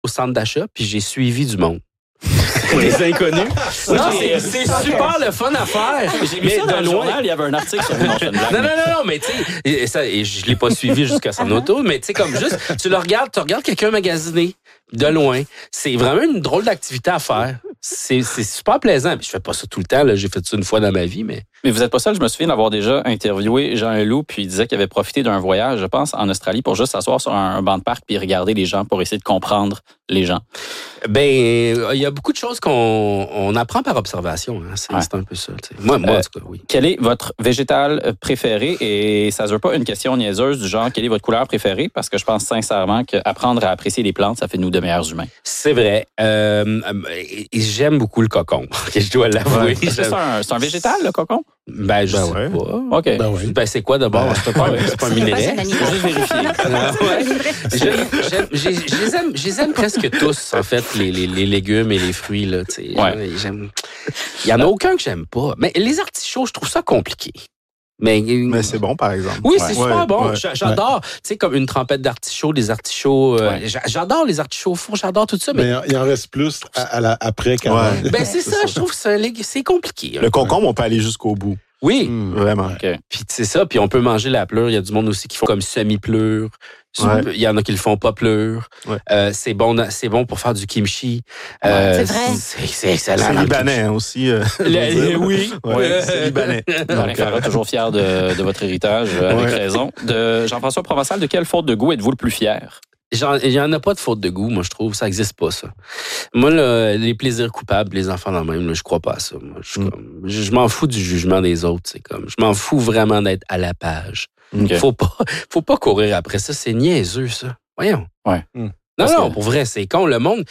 au centre d'achat, puis j'ai suivi du monde. Des inconnus. Non, c'est super le fun à faire. J'ai vu ça dans le journal, il y avait un article sur une blague. Non, mais tu sais, je l'ai pas suivi jusqu'à son auto, mais tu sais, comme juste, tu regardes quelqu'un magasiner de loin. C'est vraiment une drôle d'activité à faire. C'est super plaisant. Je fais pas ça tout le temps, là. J'ai fait ça une fois dans ma vie, mais... Mais vous êtes pas seul. Je me souviens d'avoir déjà interviewé Jean Leloup, puis il disait qu'il avait profité d'un voyage, je pense, en Australie pour juste s'asseoir sur un banc de parc puis regarder les gens pour essayer de comprendre les gens. Ben, il y a beaucoup de choses qu'on apprend par observation. Hein. C'est un peu ça. T'sais. Moi, en tout cas, oui. Quel est votre végétal préféré? Et ça ne veut pas une question niaiseuse du genre, quelle est votre couleur préférée? Parce que je pense sincèrement qu'apprendre à apprécier les plantes, ça fait de nous de meilleurs humains. C'est vrai. J'aime beaucoup le cocon. Je dois l'avouer. Ouais. C'est un végétal, le cocon? Ben, je sais pas. OK. Ben, c'est quoi d'abord? C'est pas un minerai. Juste vérifier. Je les aime presque tous, en fait, les légumes et les fruits. Là, ouais. Il n'y en a aucun que j'aime pas. Mais les artichauts, je trouve ça compliqué. Mais c'est bon, par exemple. Oui, c'est super bon. Ouais. J'adore. Tu sais, comme une trempette d'artichauts, des artichauts. J'adore les artichauts au four, j'adore tout ça. Mais il en reste plus après quand même. Ben, c'est ça, je trouve que c'est compliqué. Le concombre, on peut aller jusqu'au bout. Oui. Vraiment. Okay. Puis c'est ça, puis on peut manger la pleure. Il y a du monde aussi qui font comme semi-pleure. Il y en a qui le font pas pleure. Ouais. C'est bon pour faire du kimchi. C'est vrai. C'est excellent. C'est libanais aussi. Oui. C'est libanais. Donc, toujours fier de votre héritage, avec raison. De Jean-François Provençal, de quelle faute de goût êtes-vous le plus fier? Il n'y en a pas de faute de goût, moi, je trouve. Ça n'existe pas, ça. Moi, là, les plaisirs coupables, les enfants dans le même, là, je crois pas à ça. Moi, je m'en fous du jugement des autres. C'est comme, je m'en fous vraiment d'être à la page. Okay. Faut pas courir après ça. C'est niaiseux, ça. Voyons. Ouais. Non, pour vrai, c'est con. Le monde,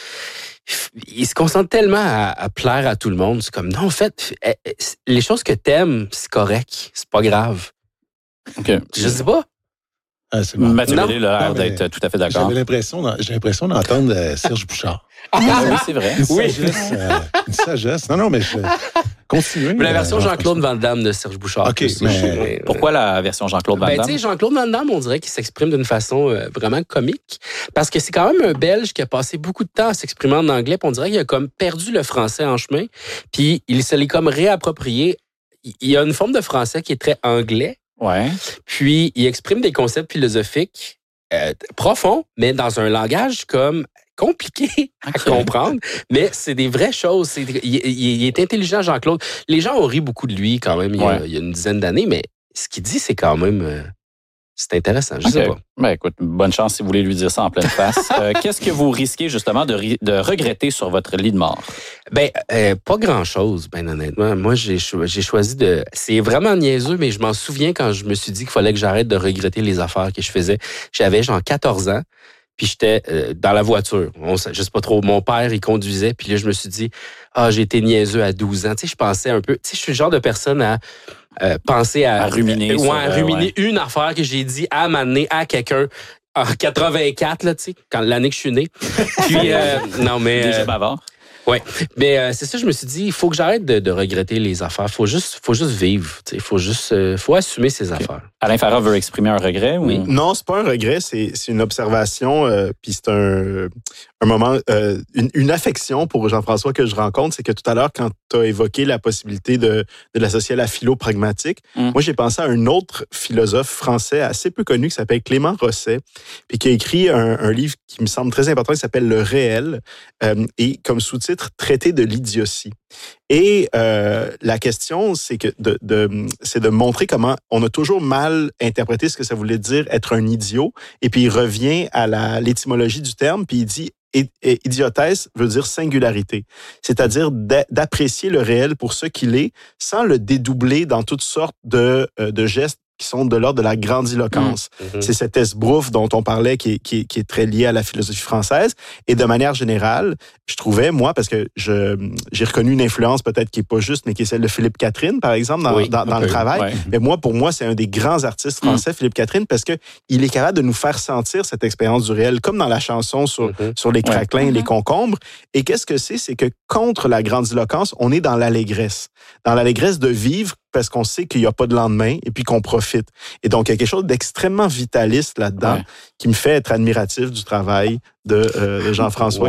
il se concentre tellement à plaire à tout le monde. C'est comme, non, en fait, les choses que t'aimes, c'est correct. C'est pas grave. Okay. Je sais pas. Mathieu Bellil a l'air d'être tout à fait d'accord. J'ai l'impression d'entendre Serge Bouchard. Oui, c'est vrai. Une sagesse. Non, mais continuez. La version Jean-Claude Van Damme de Serge Bouchard. OK, mais... Pourquoi la version Jean-Claude Van Damme? Tu sais, Jean-Claude Van Damme, on dirait qu'il s'exprime d'une façon vraiment comique. Parce que c'est quand même un Belge qui a passé beaucoup de temps à s'exprimer en anglais. Puis on dirait qu'il a comme perdu le français en chemin. Puis il se l'est comme réapproprié. Il y a une forme de français qui est très anglais. Ouais. Puis, il exprime des concepts philosophiques profonds, mais dans un langage comme compliqué à comprendre. Mais c'est des vraies choses. Il est intelligent, Jean-Claude. Les gens ont ri beaucoup de lui quand même il y a une dizaine d'années, mais ce qu'il dit, c'est quand même... c'est intéressant, je sais pas. Ben écoute, bonne chance si vous voulez lui dire ça en pleine face. Qu'est-ce que vous risquez justement de regretter sur votre lit de mort? Pas grand-chose, honnêtement. Moi, j'ai choisi de... C'est vraiment niaiseux, mais je m'en souviens quand je me suis dit qu'il fallait que j'arrête de regretter les affaires que je faisais. J'avais genre 14 ans, puis j'étais dans la voiture. Je sais pas trop, mon père, il conduisait, puis là, je me suis dit, j'ai été niaiseux à 12 ans. Tu sais, je pensais un peu... Tu sais, je suis le genre de personne à... penser à ruminer. Une affaire que j'ai dit à m'amener à quelqu'un en 84, là, tu sais, l'année que je suis né. Puis, non, mais... Déjà bavard. Oui, mais c'est ça, je me suis dit, il faut que j'arrête de regretter les affaires. Faut juste vivre, tu sais, faut assumer ses affaires. Alain Farah veut exprimer un regret? Oui. Ou... Non, c'est pas un regret, c'est une observation, puis c'est un moment, une affection pour Jean-François que je rencontre, c'est que tout à l'heure, quand tu as évoqué la possibilité de l'associer à la philo-pragmatique, moi, j'ai pensé à un autre philosophe français assez peu connu qui s'appelle Clément Rosset, puis qui a écrit un livre qui me semble très important, qui s'appelle Le Réel, et comme sous-titre, Traité de l'idiotie. Et la question, c'est que c'est de montrer comment on a toujours mal interprété ce que ça voulait dire être un idiot. Et puis il revient à l'étymologie du terme, puis il dit idiotesse veut dire singularité, c'est-à-dire d'apprécier le réel pour ce qu'il est, sans le dédoubler dans toutes sortes de gestes qui sont de l'ordre de la grandiloquence. C'est cet esbrouf dont on parlait qui est très lié à la philosophie française. Et de manière générale, je trouvais, moi, parce que j'ai reconnu une influence peut-être qui est pas juste, mais qui est celle de Philippe Catherine, par exemple, dans le travail. Ouais. Mais pour moi, c'est un des grands artistes français, Philippe Catherine, parce que il est capable de nous faire sentir cette expérience du réel, comme dans la chanson sur les craquelins et les concombres. Et qu'est-ce que c'est? C'est que contre la grandiloquence, on est dans l'allégresse. Dans l'allégresse de vivre parce qu'on sait qu'il n'y a pas de lendemain et puis qu'on profite. Et donc, il y a quelque chose d'extrêmement vitaliste là-dedans qui me fait être admiratif du travail de Jean-François,